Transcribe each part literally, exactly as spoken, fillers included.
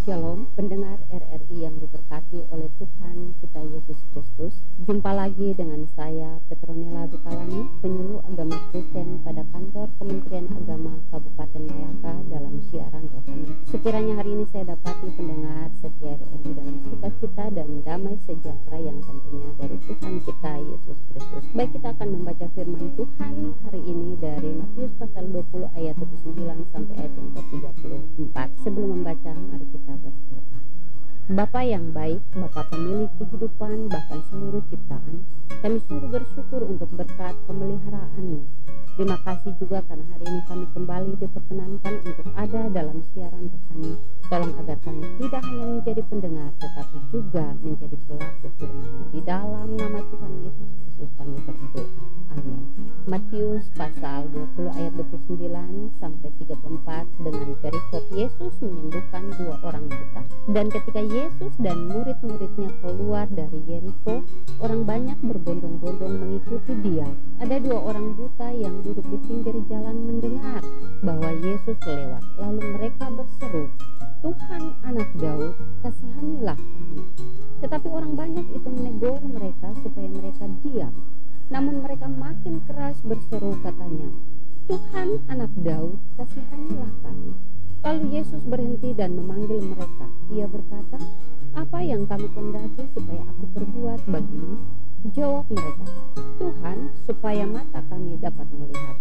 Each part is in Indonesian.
Shalom, pendengar R R I yang diberkati oleh Tuhan kita Yesus Kristus. Jumpa lagi dengan saya, Petronella Bukalani, penyuluh agama Kristen pada kantor Kementerian Agama Kabupaten Malaka dalam siaran rohani. Sekiranya hari ini saya dapati pendengar setia R R I dalam sukacita dan damai sejahtera yang tentunya dari Tuhan kita Yesus Kristus. Baik, kita akan membaca firman Tuhan hari ini dari Matius pasal dua puluh ayat dua puluh sembilan sampai ayat yang ke tiga puluh empat. Sebelum membaca, mari kita berdoa. Bapa yang baik, Bapa pemilik kehidupan bahkan seluruh ciptaan, kami sungguh bersyukur untuk berkat pemeliharaan-Mu. Terima kasih juga karena hari ini kami kembali diperkenankan untuk ada dalam siaran rohani. Tolong agar kami tidak hanya menjadi pendengar tetapi juga menjadi pelaku firman-Mu. Di dalam nama Tuhan Yesus Kristus kami berdoa. Amin. Matius pasal dua puluh ayat dua puluh sembilan sampai tiga puluh empat dengan perikop Yesus menyembuhkan dua orang buta. Dan ketika Yesus dan murid-muridnya keluar dari Yeriko, orang banyak berbondong-bondong mengikuti Dia. Ada dua orang buta yang duduk di pinggir jalan mendengar bahwa Yesus lewat. Lalu mereka berseru, "Tuhan, Anak Daud, kasihanilah kami." Tetapi orang banyak itu menegur mereka supaya mereka diam. Namun mereka makin keras berseru, katanya, "Tuhan, Anak Daud, kasihanilah kami." Lalu Yesus berhenti dan memanggil mereka. Ia berkata, "Apa yang kamu kehendaki supaya aku perbuat bagimu?" Jawab mereka, "Tuhan, supaya mata kami dapat melihat."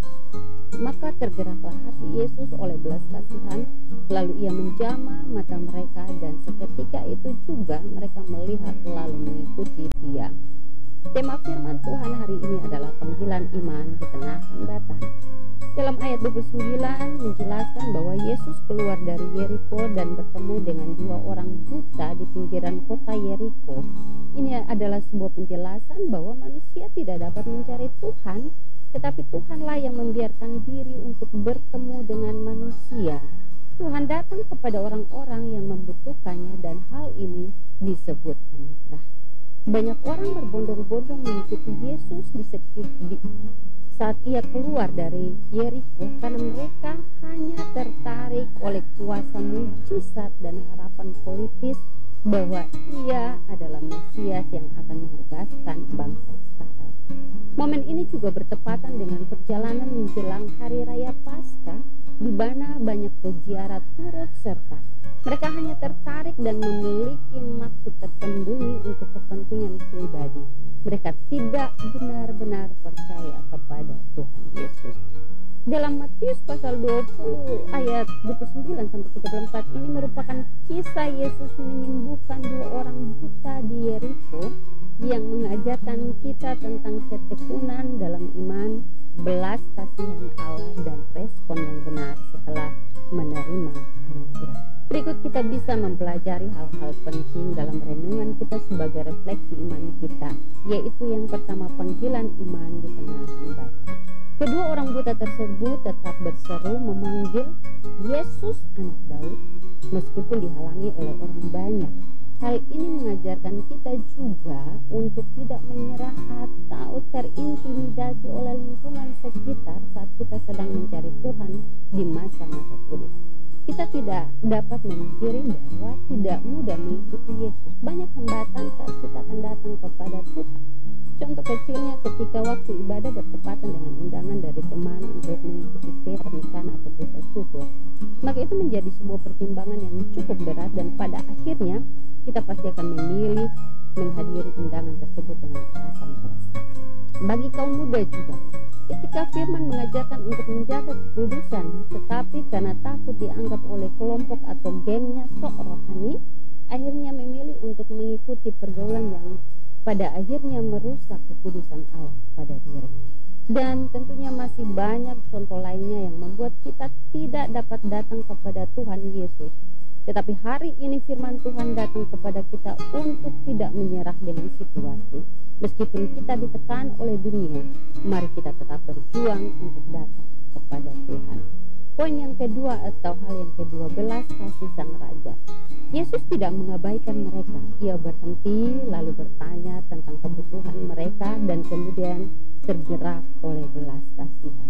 Maka tergeraklah hati Yesus oleh belas kasihan, lalu ia menjamah mata mereka, dan seketika itu juga mereka melihat lalu mengikuti Dia. Tema firman Tuhan hari ini adalah panggilan iman di tengah hambatan. Dalam ayat dua puluh sembilan menjelaskan bahwa Yesus keluar dari Yeriko dan bertemu dengan dua orang buta di pinggiran kota Yeriko. Ini adalah sebuah penjelasan bahwa manusia tidak dapat mencari Tuhan, tetapi Tuhanlah yang membiarkan diri untuk bertemu dengan manusia. Tuhan datang kepada orang-orang yang membutuhkannya, dan hal ini disebut anugerah. Banyak orang berbondong-bondong mengikuti Yesus di sekitar saat ia keluar dari Yeriko karena mereka hanya tertarik oleh kuasa mujizat dan harapan politis bahwa ia adalah Mesias yang akan membebaskan bangsa Israel. Momen ini juga bertepatan dengan perjalanan menjelang Hari Raya Paskah, di mana banyak peziarah turut serta. Mereka hanya tertarik dan memiliki maksud tersembunyi untuk kepentingan pribadi. Mereka tidak benar-benar percaya kepada Tuhan Yesus. Dalam Matius pasal dua puluh ayat dua puluh sembilan sampai tiga puluh empat ini merupakan kisah Yesus menyembuhkan dua orang buta di Yeriko yang mengajarkan kita tentang ketekunan dalam iman, belas kasihan Allah, dan respon yang benar setelah menerima anugerah. Berikut kita bisa mempelajari hal-hal penting dalam renungan kita sebagai refleksi iman kita, yaitu yang pertama, panggilan iman di tengah hambatan. Kedua orang buta tersebut tetap berseru memanggil Yesus, Anak Daud, meskipun dihalangi oleh orang banyak. Hal ini mengajarkan kita juga untuk tidak menyerah atau terintimidasi oleh lingkungan sekitar saat kita sedang mencari Tuhan di masa-masa sulit. Kita tidak dapat memungkiri bahwa tidak mudah mengikuti Yesus. Banyak hambatan saat kita akan datang kepada Tuhan. Contoh kecilnya ketika waktu ibadah bertepatan dengan undangan dari teman untuk mengikuti festa pernikahan atau pesta syukur, maka itu menjadi sebuah pertimbangan yang cukup berat, dan pada akhirnya kita pasti akan memilih menghadiri undangan tersebut dengan alasan perasaan. Bagi kaum muda juga, ketika firman mengajarkan untuk menjaga kekudusan, tetapi karena takut dianggap oleh kelompok atau gengnya sok rohani, akhirnya memilih untuk mengikuti pergaulan yang pada akhirnya merusak kekudusan Allah pada dirinya. Dan tentunya masih banyak contoh lainnya yang membuat kita tidak dapat datang kepada Tuhan Yesus. Tetapi hari ini firman Tuhan datang kepada kita untuk tidak menyerah dengan situasi. Meskipun kita ditekan oleh dunia, mari kita tetap berjuang untuk datang kepada Tuhan. Poin yang kedua atau hal yang kedua, belas kasih Sang Raja. Yesus tidak mengabaikan mereka. Ia berhenti lalu bertanya tentang kebutuhan mereka dan kemudian tergerak oleh belas kasihan.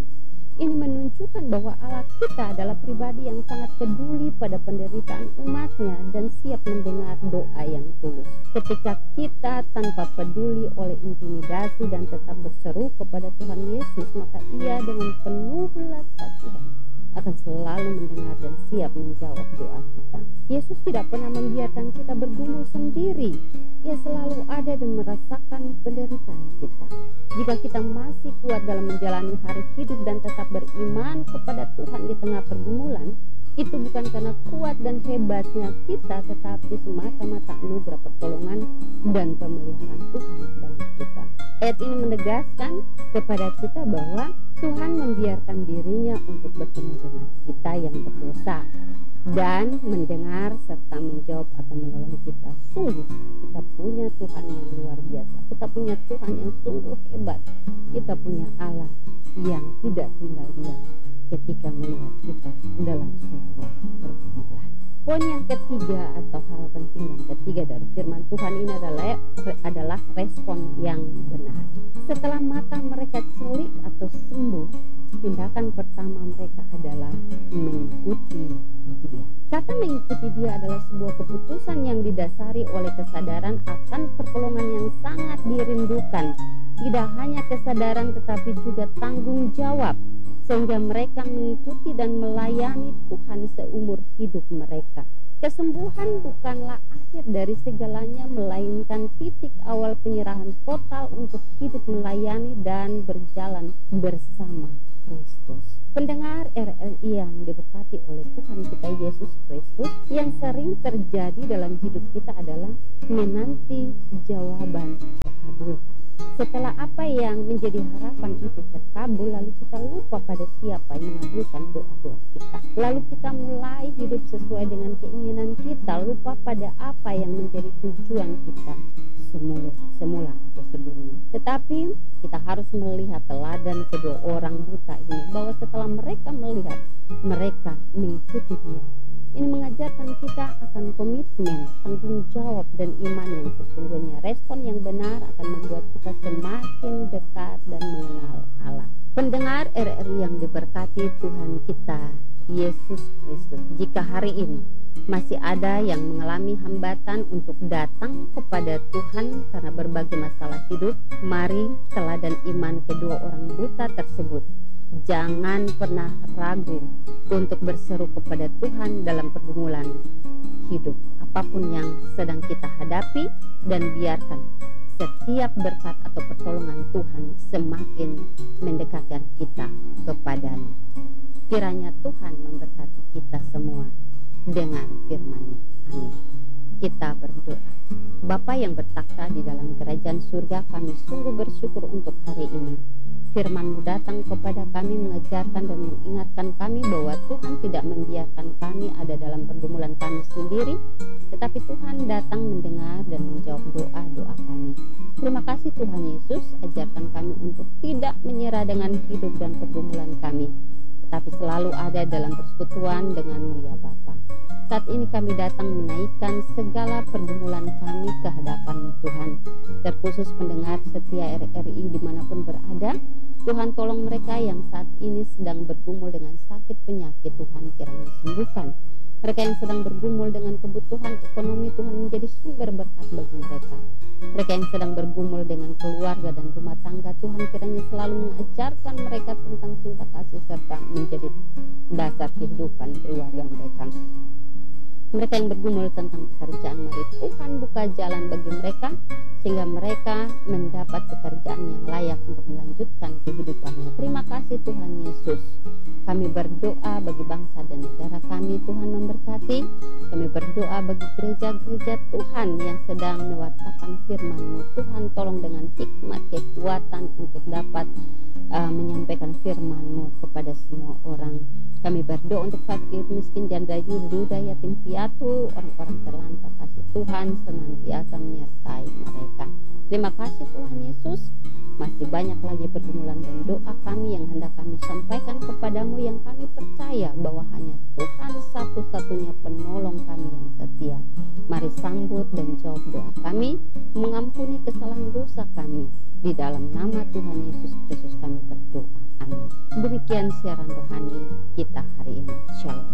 Ini menunjukkan bahwa Allah kita adalah pribadi yang sangat peduli pada penderitaan umatnya dan siap mendengar doa yang tulus. Ketika kita tanpa peduli oleh intimidasi dan tetap berseru kepada Tuhan Yesus, maka Ia dengan penuh belas kasihan akan selalu mendengar dan siap menjawab doa kita. Yesus tidak pernah membiarkan kita bergumul sendiri. Ia selalu ada dan merasakan penderitaan kita. Jika kita masih kuat dalam menjalani hari hidup dan tetap beriman kepada Tuhan di tengah pergumulan, itu bukan karena kuat dan hebatnya kita, tetapi semata-mata anugerah pertolongan dan pemeliharaan Tuhan bagi kita. Ayat ini menegaskan kepada kita bahwa Tuhan membiarkan dirinya untuk bertemu dengan kita yang berdosa dan mendengar serta menjawab atau menolong kita. Sungguh kita punya Tuhan yang luar biasa. Kita punya Tuhan yang sungguh hebat. Kita punya Allah yang tidak tinggal diam ketika melihat kita dalam sebuah pergumulan. Poin yang ketiga atau hal penting yang ketiga dari firman Tuhan ini adalah adalah respon yang benar. Setelah mata mereka celik atau sembuh, tindakan pertama mereka adalah mengikuti Dia. Kata mengikuti Dia adalah sebuah keputusan yang didasari oleh kesadaran akan pertolongan yang sangat dirindukan. Tidak hanya kesadaran tetapi juga tanggung jawab, sehingga mereka mengikuti dan melayani Tuhan seumur hidup mereka. Kesembuhan bukanlah akhir dari segalanya, melainkan titik awal penyerahan total untuk hidup melayani dan berjalan bersama Kristus. Pendengar R R I yang diberkati oleh Tuhan kita Yesus Kristus, yang sering terjadi dalam hidup kita adalah menanti jawaban terkabulkan. Setelah apa yang menjadi harapan itu terkabul, lalu kita lupa pada siapa yang mengabulkan doa-doa kita. Lalu kita mulai hidup sesuai dengan keinginan kita, lupa pada apa yang menjadi tujuan kita semula, semula atau sebelumnya. Tetapi kita harus melihat teladan kedua orang buta ini, bahwa setelah mereka melihat, mereka mengikuti Dia. Ini mengajarkan kita akan komitmen, tanggung jawab, dan iman yang sesungguhnya. Respon yang benar akan membuat kita semakin dekat dan mengenal Allah. Pendengar R R I yang diberkati Tuhan kita Yesus Kristus, jika hari ini masih ada yang mengalami hambatan untuk datang kepada Tuhan karena berbagai masalah hidup, mari teladan iman kedua orang buta tersebut. Jangan pernah ragu untuk berseru kepada Tuhan dalam pergumulan hidup apapun yang sedang kita hadapi, dan biarkan setiap berkat atau pertolongan Tuhan semakin mendekatkan kita kepadanya. Kiranya Tuhan memberkati kita semua dengan firman-Nya. Amin. Kita berdoa. Bapa yang bertakhta di dalam kerajaan surga, kami sungguh bersyukur untuk hari ini. Firman-Mu datang kepada kami, mengajarkan dan mengingatkan kami bahwa Tuhan tidak membiarkan kami ada dalam pergumulan kami sendiri, tetapi Tuhan datang mendengar dan menjawab doa-doa kami. Terima kasih Tuhan Yesus, ajarkan kami untuk tidak menyerah dengan hidup dan pergumulan kami, tetapi selalu ada dalam persekutuan dengan-Mu ya Bapa. Saat ini kami datang menaikkan segala pergumulan kami ke hadapan Tuhan, terkhusus pendengar setia R R I dimanapun berada. Tuhan, tolong mereka yang saat ini sedang bergumul dengan sakit penyakit, Tuhan kiranya sembuhkan. Mereka yang sedang bergumul dengan kebutuhan ekonomi, Tuhan menjadi sumber berkat bagi mereka. Mereka yang sedang bergumul dengan keluarga dan rumah tangga, Tuhan kiranya selalu mengajarkan mereka tentang cinta kasih serta menjadi dasar kehidupan keluarga mereka. Mereka yang bergumul tentang pekerjaan, mari Tuhan buka jalan bagi mereka sehingga mereka mendapat pekerjaan yang layak untuk melanjutkan kehidupannya. Terima kasih Tuhan Yesus. Kami berdoa bagi bangsa dan negara kami, Tuhan memberkati. Kami berdoa bagi gereja-gereja Tuhan yang sedang mewartakan firman-Mu. Tuhan tolong dengan hikmat, kekuatan untuk dapat uh, menyampaikan firman-Mu kepada semua orang. Kami berdoa untuk fakir, miskin, janda, duda, yatim piatu, orang-orang terlantar. Kasih Tuhan senantiasa menyertai mereka. Terima kasih Tuhan Yesus. Masih banyak lagi pergumulan dan doa kami yang hendak kami sampaikan kepadamu, yang kami percaya bahwa hanya Tuhan satu-satunya penolong kami yang setia. Mari sambut dan jawab doa kami, mengampuni kesalahan dosa kami. Di dalam nama Tuhan Yesus Kristus kami berdoa. Amin. Demikian Demikian siaran rohani kita hari ini. Shalom.